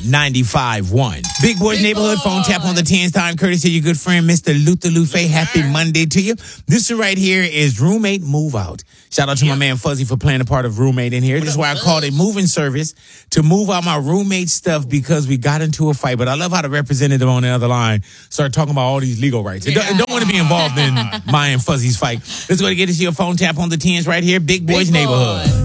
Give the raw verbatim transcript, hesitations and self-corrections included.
ninety-five point one. Big Boy's Big Neighborhood boy. Phone tap on the tens time, courtesy of your good friend, Mister Luther Lufe. Happy Monday to you. This right here is Roommate Move Out. Shout out to yeah. my man Fuzzy for playing a part of Roommate in here. This is why I called a moving service to move out my roommate stuff because we got into a fight. But I love how the representative on the other line started talking about all these legal rights. I don't, don't want to be involved in my and Fuzzy's fight. Let's go to get to your phone tap on the tens right here. Big Boy's Big Neighborhood. Boy.